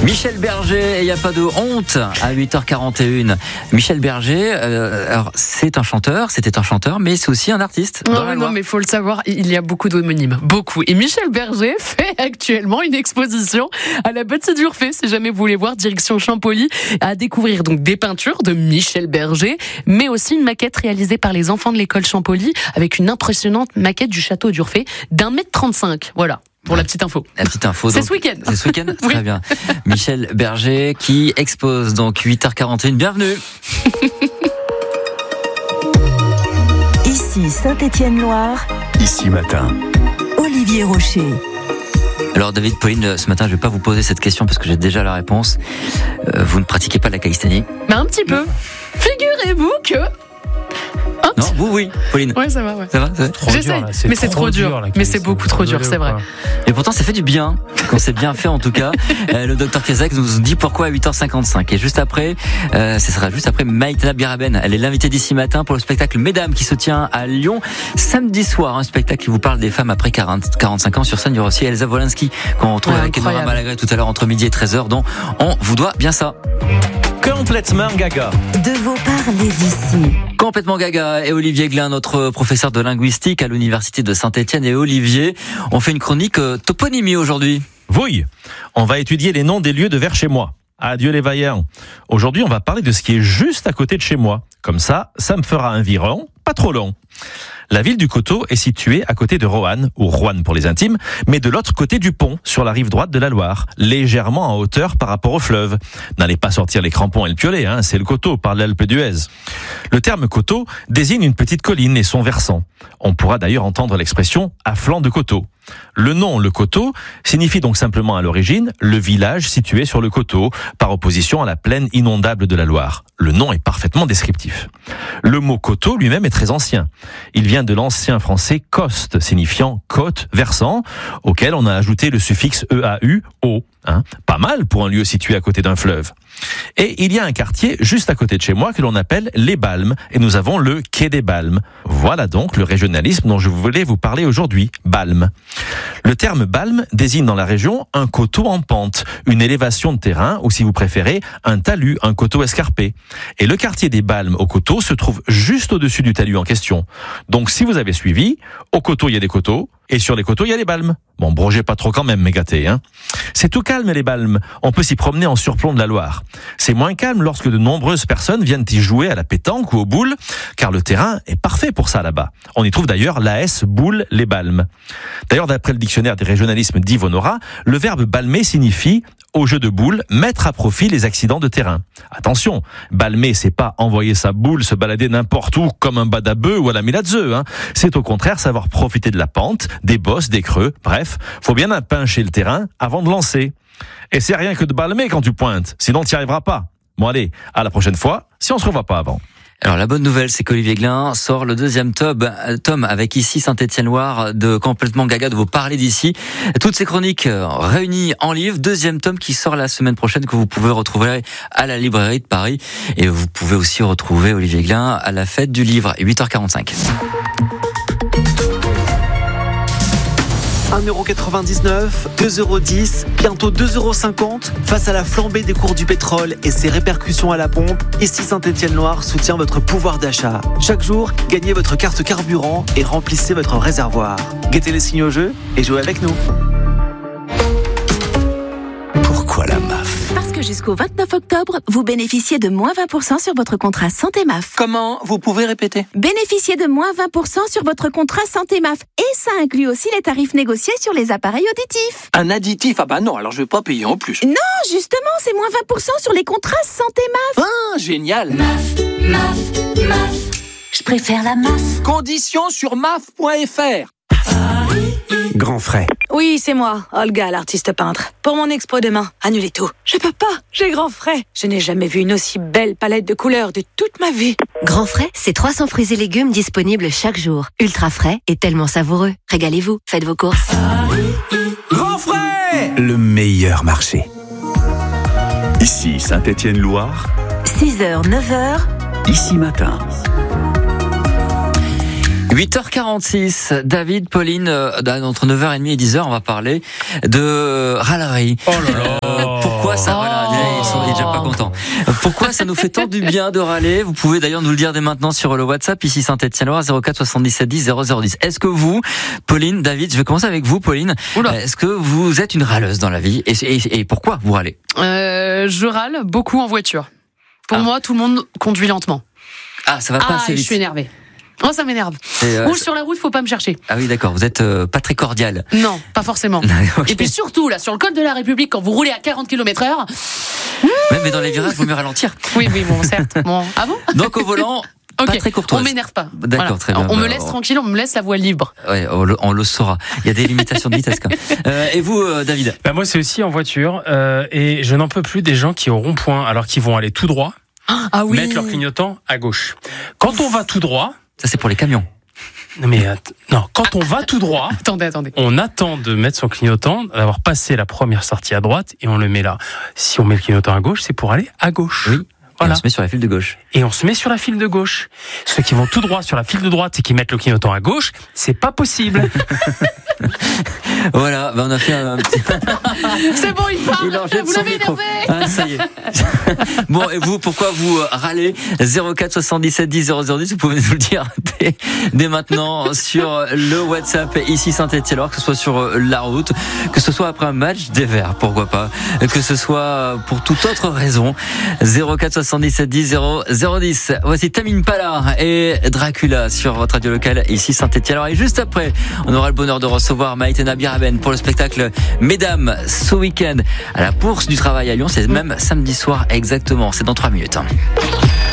Michel Berger, il n'y a pas de honte à 8h41. Michel Berger, alors c'était un chanteur, mais c'est aussi un artiste. Non, mais il faut le savoir, il y a beaucoup d'homonymes, beaucoup. Et Michel Berger fait actuellement une exposition à la Bâtie d'Urfé, si jamais vous voulez voir, direction Champolly, à découvrir donc des peintures de Michel Berger, mais aussi une maquette réalisée par les enfants de l'école Champolly, avec une impressionnante maquette du château d'Urfé d'1,35 m. Voilà. Pour la petite info. La petite info. C'est ce week-end. C'est ce week-end. Oui. Très bien. Michel Berger qui expose donc 8h41. Bienvenue. Ici Saint-Étienne-Loire. Ici matin. Olivier Rocher. Alors David, Pauline, ce matin je vais pas vous poser cette question parce que j'ai déjà la réponse. Vous ne pratiquez pas la calisthénie? Mais un petit peu. Figurez-vous que... Non, vous oui, Pauline. Ouais, ça va, ouais. Ça va, J'essaie, mais c'est trop dur. Mais c'est beaucoup trop dur, c'est vrai. Et pourtant, ça fait du bien, quand c'est bien fait en tout cas. Le docteur Kazak nous dit pourquoi à 8h55. Et juste après, ce sera juste après Maïtana Biraben. Elle est l'invitée d'ici matin pour le spectacle Mesdames qui se tient à Lyon samedi soir. Un spectacle qui vous parle des femmes après 45 ans sur scène. Il y aura aussi Elsa Wolinski qu'on retrouve avec Enora Malagré tout à l'heure entre midi et 13h. dont on vous doit bien ça. Complètement gaga. De vos parler d'ici. Complètement gaga. Et Olivier Glin, notre professeur de linguistique à l'université de Saint-Étienne. Et Olivier, on fait une chronique toponymie aujourd'hui. Oui, on va étudier les noms des lieux de vers chez moi. Adieu les vaillants. Aujourd'hui, on va parler de ce qui est juste à côté de chez moi. Comme ça me fera un viron, pas trop long. La ville du Coteau est située à côté de Roanne, ou Roanne pour les intimes, mais de l'autre côté du pont, sur la rive droite de la Loire, légèrement en hauteur par rapport au fleuve. N'allez pas sortir les crampons et le piolet, c'est le Coteau par l'Alpe d'Huez. Le terme Coteau désigne une petite colline et son versant. On pourra d'ailleurs entendre l'expression « à flanc de coteau ». Le nom, le Coteau, signifie donc simplement à l'origine le village situé sur le coteau, par opposition à la plaine inondable de la Loire. Le nom est parfaitement descriptif. Le mot coteau lui-même est très ancien. Il vient de l'ancien français coste, signifiant côte, versant, auquel on a ajouté le suffixe EAU, eau. Pas mal pour un lieu situé à côté d'un fleuve. Et il y a un quartier juste à côté de chez moi que l'on appelle les Balmes, et nous avons le quai des Balmes. Voilà donc le régionalisme dont je voulais vous parler aujourd'hui, Balmes. Le terme Balmes désigne dans la région un coteau en pente, une élévation de terrain, ou si vous préférez, un talus, un coteau escarpé. Et le quartier des Balmes au coteau se trouve juste au-dessus du talus en question. Donc si vous avez suivi, au coteau il y a des coteaux, et sur les coteaux il y a les Balmes. Bon, brogez pas trop quand même, mes gâtés, C'est tout calme les Balmes, on peut s'y promener en surplomb de la Loire. C'est moins calme lorsque de nombreuses personnes viennent y jouer à la pétanque ou aux boules, car le terrain est parfait pour ça là-bas. On y trouve d'ailleurs l'AS boule les Balmes. D'ailleurs, d'après le dictionnaire des régionalismes d'Yves Honorat, le verbe balmer signifie, au jeu de boules, mettre à profit les accidents de terrain. Attention, balmer, c'est pas envoyer sa boule se balader n'importe où comme un badabeu ou à la Milazeux, C'est au contraire savoir profiter de la pente, des bosses, des creux, bref, faut bien impincher le terrain avant de lancer. Et c'est rien que de balmer quand tu pointes, sinon tu n'y arriveras pas. Bon allez, à la prochaine fois, si on se revoit pas avant. Alors la bonne nouvelle, c'est qu'Olivier Glin sort le deuxième tome avec ici Saint-Étienne-Loire de Complètement Gaga, de vos parler d'ici. Toutes ces chroniques réunies en livre. Deuxième tome qui sort la semaine prochaine, que vous pouvez retrouver à la librairie de Paris. Et vous pouvez aussi retrouver Olivier Glin à la fête du livre, 8h45. 1,99€, 2,10€, bientôt 2,50€. Face à la flambée des cours du pétrole et ses répercussions à la pompe, ici Saint-Étienne-Loire soutient votre pouvoir d'achat. Chaque jour, gagnez votre carte carburant et remplissez votre réservoir. Guettez les signes au jeu et jouez avec nous. Pourquoi la MAF? Parce que jusqu'au 29 octobre, vous bénéficiez de moins 20% sur votre contrat Santé MAF. Comment? Vous pouvez répéter? Bénéficiez de moins 20% sur votre contrat Santé MAF. Et ça inclut aussi les tarifs négociés sur les appareils auditifs. Un additif? Ah bah non, alors je vais pas payer en plus. Non, justement, c'est moins 20% sur les contrats Santé MAF. Ah, génial! MAF. Je préfère la MAF. Conditions sur maf.fr. Grand frais. Oui, c'est moi, Olga, l'artiste peintre. Pour mon expo demain, annulez tout. Je peux pas, j'ai grand frais. Je n'ai jamais vu une aussi belle palette de couleurs de toute ma vie. Grand frais, c'est 300 fruits et légumes disponibles chaque jour. Ultra frais et tellement savoureux. Régalez-vous, faites vos courses. Grand frais, le meilleur marché. Ici Saint-Étienne-Loire. 6h, 9h. Ici matin. 8h46, David, Pauline, entre 9h30 et 10h, on va parler de râlerie. Oh là là. pourquoi ça, voilà, il est déjà pas content. Pourquoi ça nous fait tant du bien de râler? Vous pouvez d'ailleurs nous le dire dès maintenant sur le WhatsApp, ici Saint-Étienne-Loire, 04 77 10 0010. Est-ce que vous, Pauline, David, je vais commencer avec vous, Pauline. Est-ce que vous êtes une râleuse dans la vie? Et pourquoi vous râlez? Je râle beaucoup en voiture. Pour moi, tout le monde conduit lentement. Ah, ça va pas assez vite. Je suis énervée. Oh, ça m'énerve. Ou sur la route, faut pas me chercher. Ah oui, d'accord. Vous êtes pas très cordial. Non, pas forcément. Okay. Et puis surtout, là, sur le code de la République, quand vous roulez à 40 km/h. Ouais, mais dans les virages, il vaut mieux ralentir. Oui, bon, certes. Bon. Ah bon? Donc au volant, pas très courtoise. On m'énerve pas. D'accord, voilà. très bien. On me laisse tranquille, on me laisse la voie libre. Ouais, on le saura. Il y a des limitations de vitesse, quand même. Et vous, David? Moi, c'est aussi en voiture. Et je n'en peux plus des gens qui au rond-point, alors qu'ils vont aller tout droit, mettre leur clignotant à gauche. Quand on va tout droit... Ça, c'est pour les camions. Non, quand on va tout droit, attendez. On attend de mettre son clignotant, d'avoir passé la première sortie à droite, et on le met là. Si on met le clignotant à gauche, c'est pour aller à gauche. Oui. Voilà. Et on se met sur la file de gauche. Et on se met sur la file de gauche. Ceux qui vont tout droit sur la file de droite et qui mettent le clignotant à gauche, c'est pas possible. Voilà, on a fait un petit... C'est bon, il part. Vous l'avez énervé. Ah, ça y est. Bon, et vous, pourquoi vous râlez? 04 77 10 0010, vous pouvez nous le dire dès maintenant sur le WhatsApp ici Saint-Étienne-Loire, que ce soit sur la route, que ce soit après un match des Verts, pourquoi pas, que ce soit pour toute autre raison. 04 77 10 0010. Voici Tamine Pala et Dracula sur votre radio locale ici Saint-Étienne-Loire. Et juste après, on aura le bonheur de recevoir Maïtena Biraben pour le spectacle Mesdames ce week-end à la Bourse du Travail à Lyon. C'est même samedi soir exactement. C'est dans 3 minutes.